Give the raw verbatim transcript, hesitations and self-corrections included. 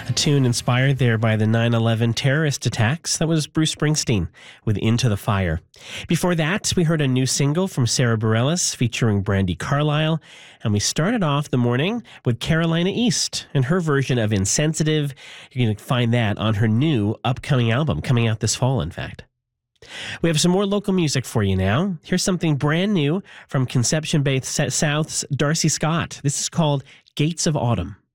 A tune inspired there by the nine eleven terrorist attacks. That was Bruce Springsteen with Into the Fire. Before that, we heard a new single from Sarah Bareilles featuring Brandi Carlile. And we started off the morning with Carolina East and her version of Insensitive. You're going to find that on her new upcoming album, coming out this fall, in fact. We have some more local music for you now. Here's something brand new from Conception Bay South's Darcy Scott. This is called Gates of Autumn.